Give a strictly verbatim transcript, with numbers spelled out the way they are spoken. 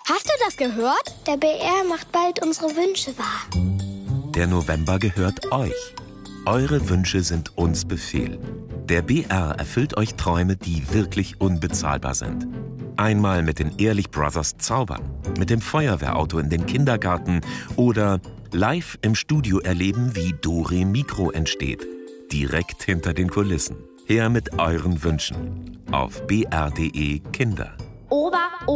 Hast du das gehört? Der B R macht bald unsere Wünsche wahr. Der November gehört euch. Eure Wünsche sind uns Befehl. Der B R erfüllt euch Träume, die wirklich unbezahlbar sind. Einmal mit den Ehrlich Brothers zaubern, mit dem Feuerwehrauto in den Kindergarten oder live im Studio erleben, wie Dore Mikro entsteht. Direkt hinter den Kulissen. Her mit euren Wünschen. Auf b r punkt d e Kinder. Ober